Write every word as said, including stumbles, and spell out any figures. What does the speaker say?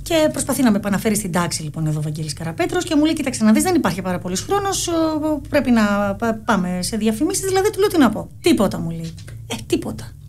Και προσπαθεί να με επαναφέρει στην τάξη λοιπόν εδώ ο Βαγγέλης Καραπέτρος και μου λέει: κοίταξε να δεις, δεν υπάρχει πάρα πολύς χρόνος. Πρέπει να πάμε σε διαφημίσεις. Δηλαδή του λέω: τι να πω. Τίποτα μου λέει. Ε, τίποτα.